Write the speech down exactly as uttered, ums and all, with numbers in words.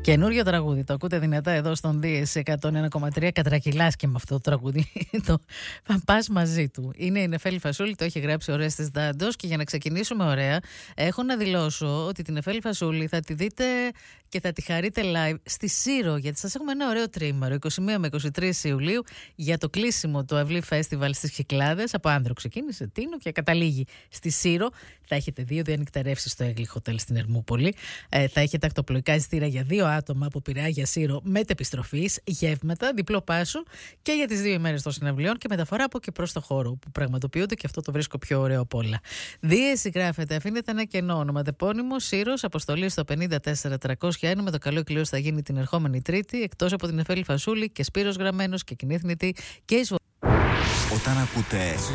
Καινούριο τραγούδι, το ακούτε δυνατά εδώ στον Δίες εκατόν ένα κόμμα τρία. Κατρακυλάς και με αυτό το τραγούδι. Το πας μαζί του. Είναι η Νεφέλη Φασούλη, το έχει γράψει ο Ρέστης Δάντος. Και για να ξεκινήσουμε ωραία, έχω να δηλώσω ότι την Νεφέλη Φασούλη θα τη δείτε και θα τη χαρείτε live στη Σύρο. Γιατί σας έχουμε ένα ωραίο τρίμερο, είκοσι μία με είκοσι τρεις Ιουλίου, για το κλείσιμο του Αυλή Φέστιβαλ στις Κυκλάδες. Από Άνδρο ξεκίνησε, Τίνο, και καταλήγει στη Σύρο. Θα έχετε δύο διανυκτερεύσεις στο Έγκλη Hotel στην Ερμούπολη. Ε, θα έχετε ακτοπλοϊκά εισιτήρια για δύο άτομα από Πειραιά για Σύρο μετεπιστροφής, γεύματα, διπλό πάσο και για τις δύο ημέρες των συναυλιών και μεταφορά από και προς το χώρο που πραγματοποιούνται, και αυτό το βρίσκω πιο ωραίο από όλα. Δίεση γράφεται, αφήνεται ένα κενό, ονοματεπώνυμο Σύρος, αποστολή στο πενήντα τέσσερα τριακόσια ένα, με το καλό κλήρωση θα γίνει την ερχόμενη Τρίτη, εκτός από την Νεφέλη Φασούλη και Σπύρος Γραμμένος και Κινήθνητη και η. Όταν ακούτε